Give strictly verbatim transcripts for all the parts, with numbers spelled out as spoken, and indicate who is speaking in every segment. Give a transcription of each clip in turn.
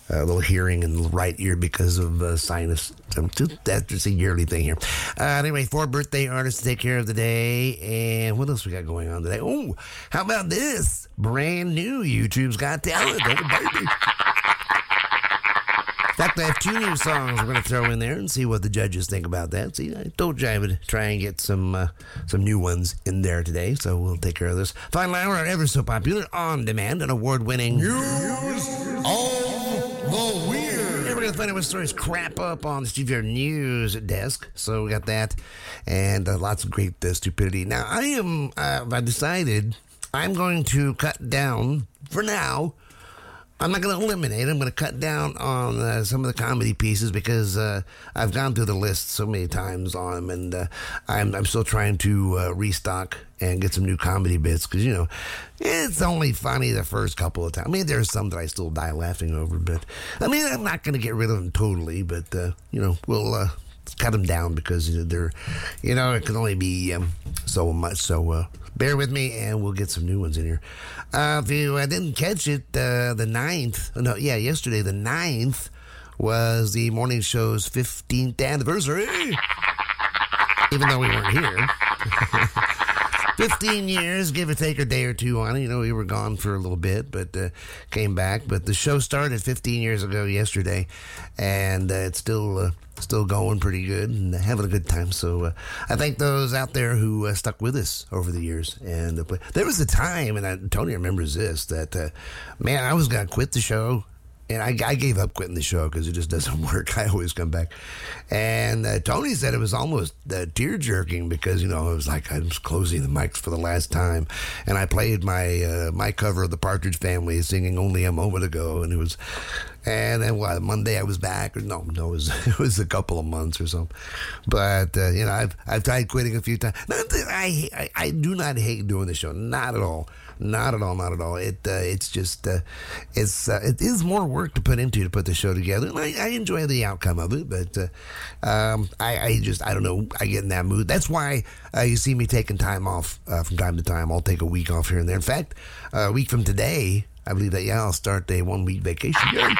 Speaker 1: a little hearing in the right ear because of uh, sinus. Um, That's just a yearly thing here. Uh, anyway, four birthday artists to take care of today. And what else we got going on today? Oh, how about this? Brand new YouTube's Got Talent. Oh, baby. In fact, I have two new songs we're going to throw in there and see what the judges think about that. See, I told you I would try and get some uh, some new ones in there today, so we'll take care of this. Final hour, our ever so popular, on-demand, and award-winning
Speaker 2: News of the Weird.
Speaker 1: Yeah, we're going to find out what stories crap up on the Steve News desk. So we got that, and uh, lots of great uh, stupidity. Now, I am, uh, I decided I'm going to cut down, for now, I'm not going to eliminate. I'm going to cut down on uh, some of the comedy pieces because uh, I've gone through the list so many times on them, and uh, I'm, I'm still trying to uh, restock and get some new comedy bits because, you know, it's only funny the first couple of times. I mean, there's some that I still die laughing over, but I mean, I'm not going to get rid of them totally, but, uh, you know, we'll uh, cut them down because they're, you know, it can only be um, so much. So, uh, bear with me, and we'll get some new ones in here. Uh, if you uh, didn't catch it, uh, the ninth, no, yeah, yesterday, the ninth was the morning show's fifteenth anniversary. Even though we weren't here. fifteen years, give or take a day or two on it. You know, we were gone for a little bit, but uh, came back. But the show started fifteen years ago yesterday, and uh, it's still uh, still going pretty good and having a good time. So uh, I thank those out there who uh, stuck with us over the years. And uh, there was a time, and I, Tony remembers this, that, uh, man, I was going to quit the show. And I, I gave up quitting the show because it just doesn't work. I always come back. And uh, Tony said it was almost uh, tear-jerking because, you know, it was like I was closing the mics for the last time. And I played my uh, my cover of the Partridge Family singing Only a Moment Ago. And it was, and then what, Monday I was back. Or no, no, it was, it was a couple of months or something. But, uh, you know, I've I've tried quitting a few times. Not that I, I, I do not hate doing the show. Not at all. Not at all, not at all. It uh, it's just uh, it's uh, it is more work to put into to put the show together, and I, I enjoy the outcome of it. But uh, um, I, I just I don't know. I get in that mood. That's why uh, you see me taking time off uh, from time to time. I'll take a week off here and there. In fact, uh, a week from today, I believe that yeah, I'll start a one week vacation. Yay.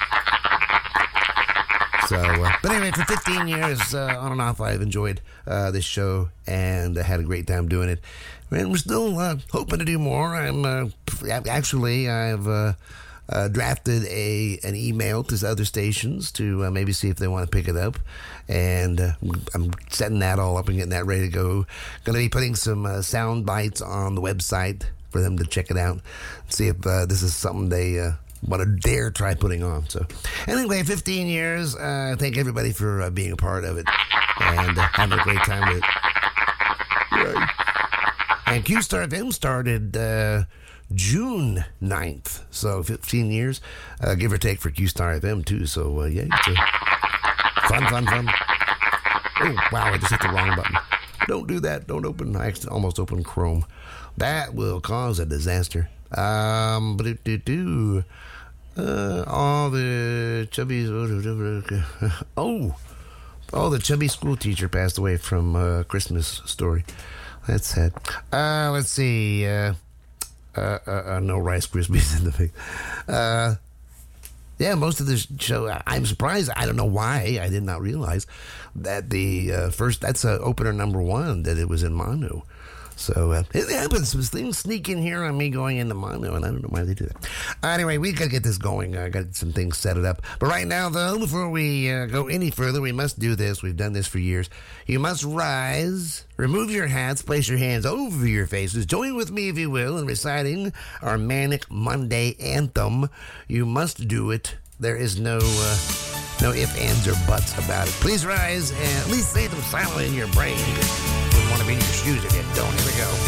Speaker 1: So, uh, but anyway, for fifteen years uh, on and off, I've enjoyed uh, this show and uh, had a great time doing it. And we're still uh, hoping to do more. I'm uh, actually I've uh, uh, drafted a an email to other stations to uh, maybe see if they want to pick it up, and uh, I'm setting that all up and getting that ready to go. Going to be putting some uh, sound bites on the website for them to check it out, see if uh, this is something they. Uh, want to dare try putting on. So anyway, fifteen years. Uh, thank everybody for uh, being a part of it and uh, having a great time with it. Right. And Q-Star F M started uh, June ninth. So fifteen years, uh, give or take for Q-Star F M too. So uh, yeah, it's a fun, fun, fun. Oh, wow, I just hit the wrong button. Don't do that. Don't open. I almost opened Chrome. That will cause a disaster. Um, but it do do. Uh, all the chubbies. Oh, oh, the chubby school teacher passed away from uh, Christmas Story. That's sad. Uh, let's see. Uh, uh, uh, uh, no Rice Krispies in the thing. Uh, yeah, most of the show. I'm surprised. I don't know why. I did not realize that the uh, first. That's uh, opener number one. That it was in mono. So uh, it happens. Some things sneak in here on me going into mono, and I don't know why they do that. Anyway, we got to get this going. I got some things set it up. But right now, though, before we uh, go any further, we must do this. We've done this for years. You must rise, remove your hats, place your hands over your faces. Join with me, if you will, in reciting our Manic Monday anthem. You must do it. There is no... Uh, No ifs, ands, or buts about it. Please rise and at least say them silently in your brain. You wouldn't want to be in your shoes if you don't. Here we go.